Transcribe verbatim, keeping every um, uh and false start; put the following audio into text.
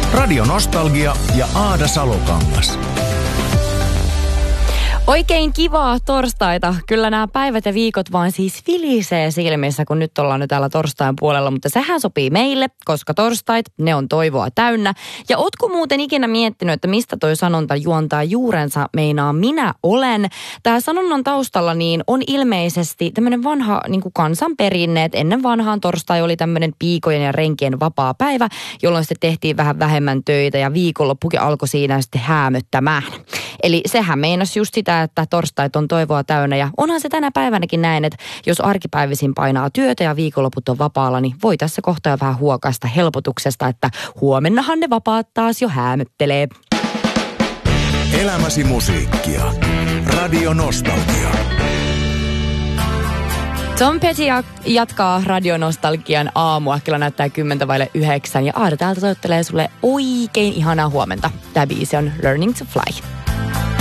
Radio Nostalgia ja Aada Salokangas. Oikein kivaa torstaita. Kyllä nämä päivät ja viikot vaan siis filisee silmissä, kun nyt ollaan nyt täällä torstain puolella. Mutta sehän sopii meille, koska torstait, ne on toivoa täynnä. Ja ootko muuten ikinä miettinyt, että mistä toi sanonta juontaa juurensa meinaa minä olen? Tämä sanonnan taustalla niin on ilmeisesti tämmöinen vanha niin kuin kansanperinne, että ennen vanhaan torstai oli tämmöinen piikojen ja renkien vapaa päivä, jolloin sitten tehtiin vähän vähemmän töitä ja viikonloppukin alkoi siinä sitten häämöttämään. Eli sehän meinasi just sitä, että torstait on toivoa täynnä ja onhan se tänä päivänäkin näin, että jos arkipäivisin painaa työtä ja viikonloput on vapaalla, niin voi tässä kohtaa jo vähän huokaista helpotuksesta, että huomennahan ne vapaat taas jo häämöttelee. Elämäsi musiikkia. Radio Nostalgia. Tom Petty jatkaa Radio Nostalgian aamua. Kello näyttää kymmentä vaille yhdeksän ja Aada täältä toivottelee sulle oikein ihanaa huomenta. Tämä biisi on Learning to Fly.